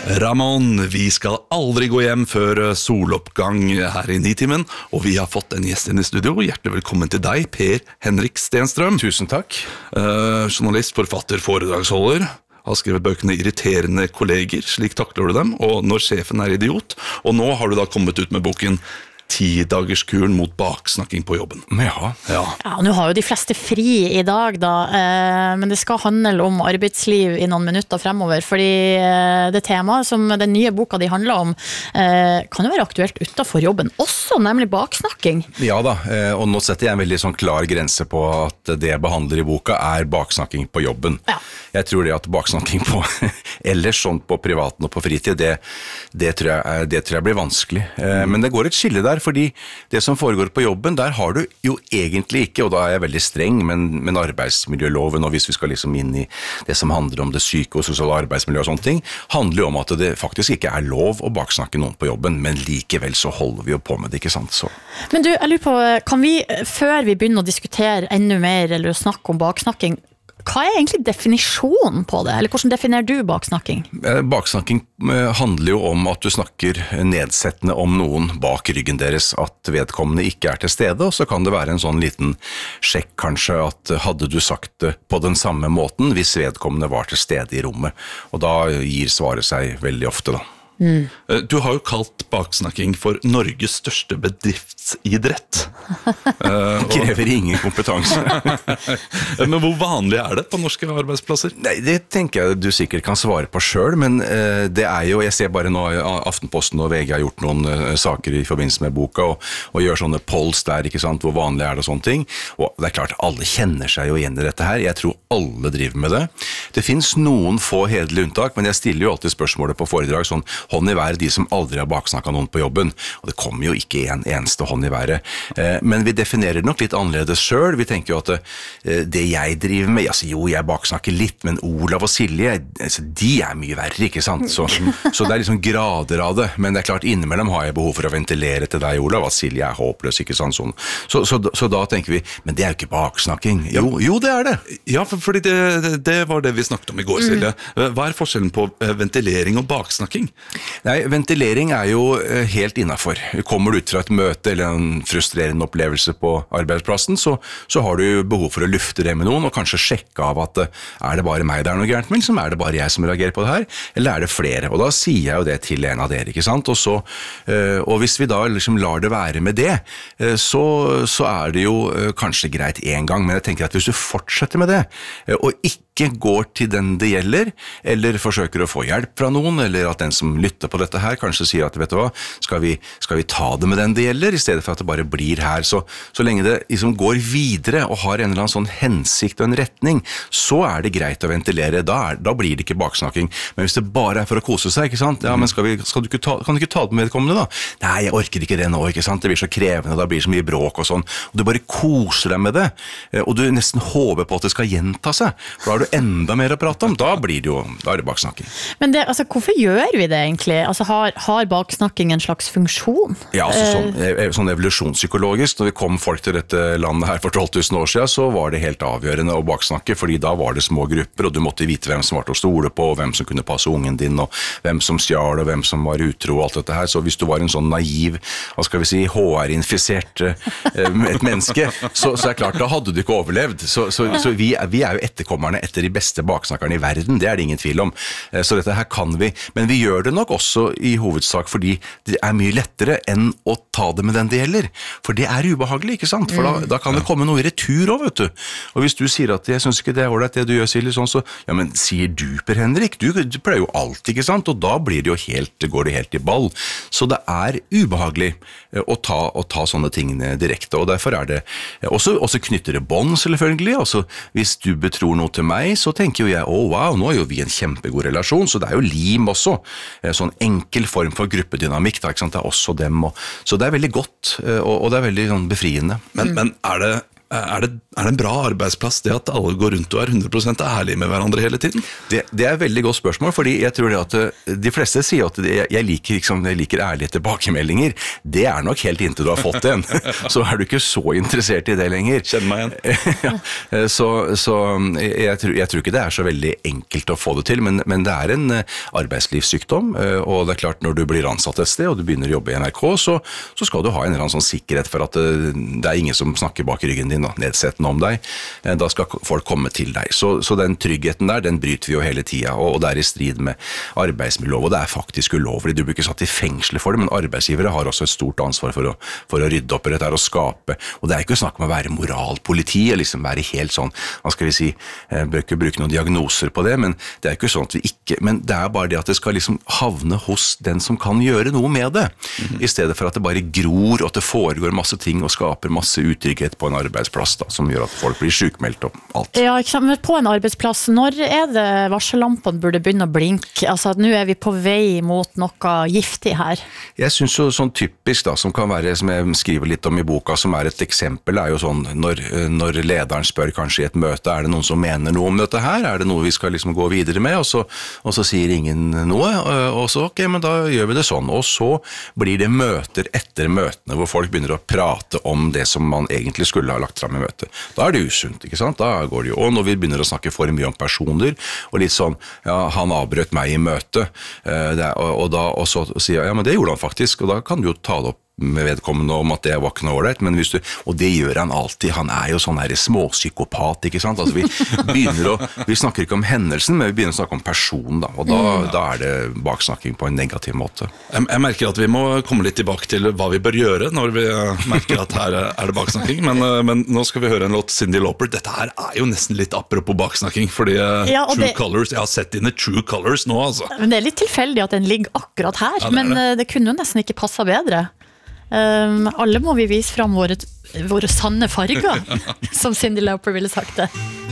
Ramón, vi skal aldri gå hjem før soloppgang her i Nitimen, og vi har fått en gjest inn i studio. Hjertelig velkommen til deg, Per Henrik Stenstrøm. Tusen takk. Journalist, forfatter, foredragsholder. Har skrevet bøkene Irriterende kolleger, slik takler du dem, og Når sjefen er idiot. Og nå har du da kommet ut med boken 10-dagerskuren mot baksnakking på jobben. Ja, nå har jo de fleste fri i dag da, men det skal handle om arbeidsliv i noen minutter fremover, fordi det temaet som den nye boka de handler om, kan jo være aktuelt utenfor jobben, også nemlig baksnakking. Ja da, og nå setter jeg en veldig sånn klar grense på at det jeg behandler i boka er baksnakking på jobben. Ja. Jeg tror det at baksnakking på, ellers sånn på privaten og på fritid, det tror jeg blir vanskelig. Men det går et skille der, fordi det som foregår på jobben, der har du jo egentlig ikke, og da er jeg veldig streng, men arbeidsmiljøloven, og hvis vi skal liksom inn i det som handler om det psykososiale arbeidsmiljø og sånne ting, handler jo om at det faktisk ikke er lov å baksnakke noen på jobben, men likevel så holder vi jo på med det, ikke sant? Så. Men du, jeg lurer på, kan vi, før vi begynner å diskutere enda mer, eller å snakke om baksnakking, hva er egentlig definisjonen på det? Eller hvordan definerer du baksnakking? Baksnakking handler jo om at du snakker nedsettende om noen bak ryggen deres, at vedkommende ikke er til stede, og så kan det være en sånn liten sjekk kanskje at hadde du sagt det på den samme måten hvis vedkommende var til stede i rommet, og da gir svaret seg veldig ofte da. Du har jo kalt baksnakking for Norges største bedriftsidrett. Krever ingen kompetanse. Men hvor vanlig er det på norske arbeidsplasser? Nei, det tenker jeg du sikkert kan svare på selv, men det er jo, jeg ser bare nå Aftenposten og VG har gjort noen saker i forbindelse med boka, og gjør sånne polls der, ikke sant, hvor vanlig er det og sånne ting, og det er klart, alle kjenner seg jo igjen i dette her, jeg tror alle driver med det. Det finnes noen få hederlige unntak, men jeg stiller jo alltid spørsmålet på foredrag, sånn, hånd i været de som aldri har baksnakket noen på jobben, og det kommer jo ikke en eneste hånd i været. Men vi definerer det nok litt annerledes selv. Vi tenker jo at det jeg driver med, altså jo, jeg baksnakker litt, men Olav og Silje, altså, de er mye verre, ikke sant? Så det er liksom grader av det, men det er klart, innimellom har jeg behov for å ventilere til deg, Olav, at Silje er håpløs, ikke sant? Sånn. Så da tenker vi, men det er jo ikke baksnakking. Jo, det er det. Ja, fordi det var det vi snakket om i går, Silje. Hva er forskjellen på ventilering og baksnakking? Nei, ventilering er jo helt innenfor. Kommer du ut fra et møte eller en frustrerende opplevelse på arbeidsplassen, så har du behov for å lufte det med noen, og kanskje sjekke av at er det bare meg det er noe gærent med, eller er det bare jeg som reagerer på det her, eller er det flere? Og da sier jeg jo det til en av dere, ikke sant? Og hvis vi da liksom lar det være med det, så er det jo kanskje greit en gang, men jeg tenker at hvis du fortsetter med det, og ikke går til den det gjelder, eller forsøker å få hjelp fra noen, eller at den som lytter på dette her kanskje sier at, vet du hva, skal vi ta det med den det gjelder, i stedet for at det bare blir her. Så lenge det liksom går videre og har en eller annen sånn hensikt og en retning, så er det greit å ventilere. Da blir det ikke baksnakking. Men hvis det bare er for å kose seg, ikke sant? Ja, men kan du ikke ta det med vedkommende da? Nei, jeg orker ikke det nå, ikke sant? Det blir så krevende, da blir det så mye bråk og sånn. Og du bare koser deg med det, og du nesten håper på at det skal gjenta seg, for da har du enda mer å prate om, da er det baksnakking. Men det, altså, hvorfor gjør vi det egentlig? Altså, har baksnakking en slags funksjon? Ja, altså sånn evolusjonspsykologisk, når vi kom folk til dette landet her for 12 000 år siden, så var det helt avgjørende å baksnakke, fordi da var det små grupper, og du måtte vite hvem som var til å stole på, og hvem som kunne passe ungen din, og hvem som stjal, og hvem som var utro, og alt dette her. Så hvis du var en sånn naiv, hva skal vi si, HR-infisert et menneske, så er det klart, da hadde du ikke overlevd. Så vi er jo etterkommerne etter de beste baksnakkerne i verden, det er det ingen tvil om. Så dette her kan vi, men vi gjør det nok også i hovedsak fordi det er mye lettere enn å ta det med den det gjelder. For det er ubehagelig, ikke sant? For da kan det komme noe i retur også, vet du. Og hvis du sier at jeg synes ikke det er ordentlig det du gjør, Silje, sånn, så ja, men sier du, Per Henrik? Du pleier jo alt, ikke sant? Og da går det helt i ball. Så det er ubehagelig å ta sånne ting direkte, og derfor er det også knytter det bånd, selvfølgelig. Altså, hvis du betror noe til meg, så tenker jo jeg, wow, nå er jo vi en kjempegod relasjon, så det er jo lim også. Sånn enkel form for gruppedynamikk, da, ikke sant? Det er også dem, så det er veldig godt, og det er veldig sånn befriende. Men er det Er det en bra arbeidsplass det at alle går rundt og er 100% ærlige med hverandre hele tiden? Det er et veldig godt spørsmål, fordi jeg tror det at de fleste sier at jeg liker ærlige tilbakemeldinger. Det er nok helt inntil du har fått en. Så er du ikke så interessert i det lenger. Kjenn meg igjen. Ja, så jeg tror ikke det er så veldig enkelt å få det til, men det er en arbeidslivssykdom, og det er klart når du blir ansatt et sted, og du begynner å jobbe i NRK, så skal du ha en eller annen sånn sikkerhet for at det er ingen som snakker bak ryggen din, nedsettende om deg. Da skal folk komme til deg. Så den tryggheten der, den bryter vi jo hele tiden, og det er i strid med arbeidsmiljølov, og det er faktisk ulovlig. Du blir ikke satt i fengsel for det, men arbeidsgivere har også et stort ansvar for å rydde opp i dette og skape. Og det er ikke snakk om å være moralpoliti, liksom være helt sånn, hva skal vi si, jeg bør ikke bruke noen diagnoser på det, men det er ikke sånn at vi ikke, men det er bare det at det skal liksom havne hos den som kan gjøre noe med det, i stedet for at det bare gror, og at det foregår masse ting og skaper masse utrygghet på en arbeidsplass da, som gjør at folk blir sykmeldt og alt. Ja, men på en arbeidsplass, når er det varsellampene burde begynne å blinke? Altså, nå er vi på vei mot noe giftig her. Jeg synes jo sånn typisk da, som kan være, som jeg skriver litt om i boka, som er et eksempel, er jo sånn, når lederen spør kanskje i et møte, er det noen som mener noe om dette her? Er det noe vi skal liksom gå videre med? Og så sier ingen noe, og så, ok, men da gjør vi det sånn. Og så blir det møter etter møtene, hvor folk begynner å prate om det som man egentlig skulle ha lagt fram i møte. Da er det usunt, ikke sant? Da går det jo, og når vi begynner å snakke for mye om personer, og litt sånn, ja, han avbrøt meg i møte, og så sier jeg, ja, men det gjorde han faktisk, og da kan du jo ta det opp med vedkommende om at det var ikke noe ålreit, men og det gjør han alltid, han er jo sånn her småpsykopat, ikke sant? Altså vi snakker ikke om hendelsen, men vi begynner å snakke om personen da, og da er det baksnakking på en negativ måte. Jeg merker at vi må komme litt tilbake til hva vi bør gjøre når vi merker at her er det baksnakking, men nå skal vi høre en låt Cyndi Lauper. Dette her er jo nesten litt apropos baksnakking, fordi True Colors, jeg har sett dine True Colors nå, altså. Men det er litt tilfeldig at den ligger akkurat her, ja, men det kunne jo nesten ikke passet bedre. Alle må vi vise fram våre sanne farger, som Cyndi Lauper ville sagt det.